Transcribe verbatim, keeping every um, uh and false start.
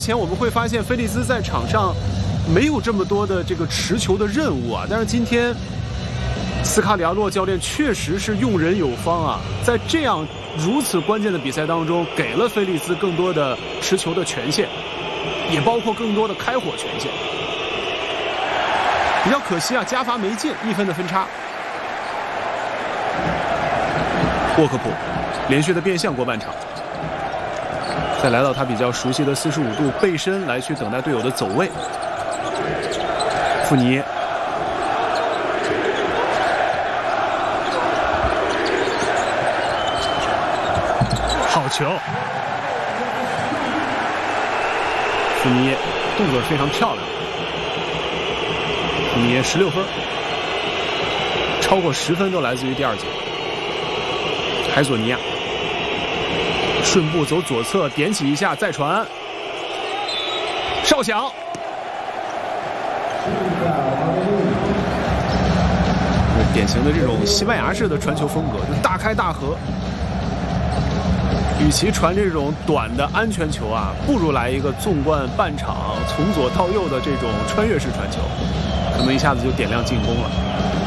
前我们会发现菲利兹在场上没有这么多的这个持球的任务啊，但是今天斯卡里亚诺教练确实是用人有方啊，在这样如此关键的比赛当中，给了菲利兹更多的持球的权限，也包括更多的开火权限。比较可惜啊，加罚没进，一分的分差。沃克普连续的变向过半场。再来到他比较熟悉的四十五度背身来去等待队友的走位。富尼耶，好球！富尼耶动作非常漂亮。富尼耶十六分，超过十分都来自于第二节。海索尼亚。顺步走左侧，点起一下，再传，哨响。典型的这种西班牙式的传球风格，就大开大合。与其传这种短的安全球啊，不如来一个纵贯半场，从左到右的这种穿越式传球，可能一下子就点亮进攻了。